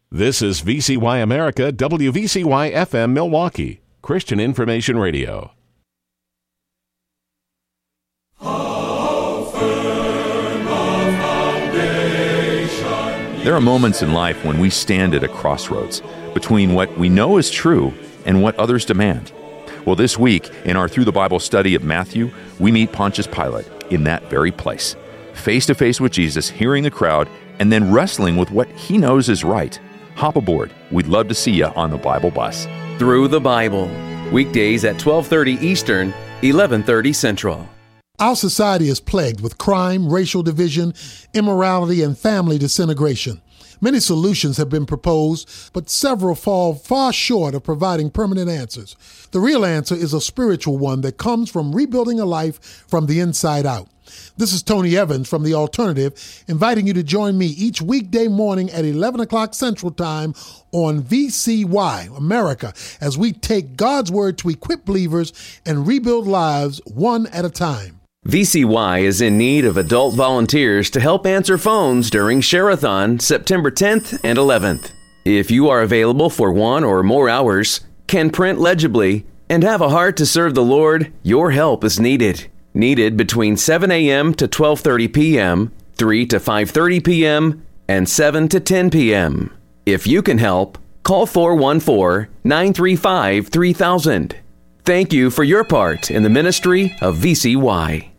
This is VCY America, WVCY FM Milwaukee, Christian Information Radio. There are moments in life when we stand at a crossroads between what we know is true and what others demand. Well, this week, in our Through the Bible study of Matthew, we meet Pontius Pilate in that very place, face to face with Jesus, hearing the crowd, and then wrestling with what he knows is right. Hop aboard. We'd love to see you on the Bible bus. Through the Bible, weekdays at 12:30 Eastern, 11:30 Central. Our society is plagued with crime, racial division, immorality, and family disintegration. Many solutions have been proposed, but several fall far short of providing permanent answers. The real answer is a spiritual one that comes from rebuilding a life from the inside out. This is Tony Evans from The Alternative, inviting you to join me each weekday morning at 11 o'clock Central Time on VCY America as we take God's Word to equip believers and rebuild lives one at a time. VCY is in need of adult volunteers to help answer phones during Share-a-thon September 10th and 11th. If you are available for 1 or more hours, can print legibly, and have a heart to serve the Lord, your help is needed. Needed between 7 a.m. to 12:30 p.m., 3 to 5:30 p.m., and 7 to 10 p.m. If you can help, call 414-935-3000. Thank you for your part in the ministry of VCY.